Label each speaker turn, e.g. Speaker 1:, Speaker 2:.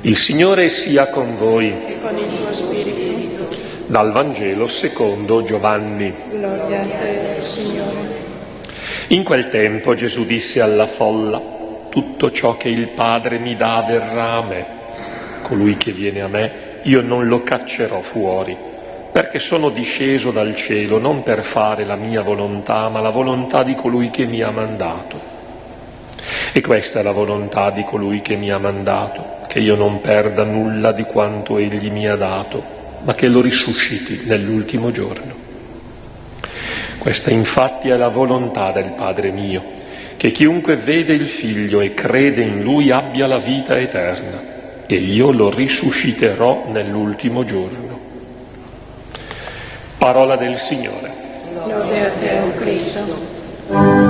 Speaker 1: Il Signore sia con voi.
Speaker 2: E con il tuo spirito.
Speaker 1: Dal Vangelo secondo Giovanni.
Speaker 2: Gloria a te, Signore.
Speaker 1: In quel tempo Gesù disse alla folla: tutto ciò che il Padre mi dà verrà a me. Colui che viene a me, io non lo caccerò fuori, perché sono disceso dal cielo non per fare la mia volontà, ma la volontà di colui che mi ha mandato. E questa è la volontà di colui che mi ha mandato, che io non perda nulla di quanto egli mi ha dato, ma che lo risusciti nell'ultimo giorno. Questa infatti è la volontà del Padre mio, che chiunque vede il Figlio e crede in Lui abbia la vita eterna, e io lo risusciterò nell'ultimo giorno. Parola del Signore.
Speaker 2: Lode a te, o Cristo.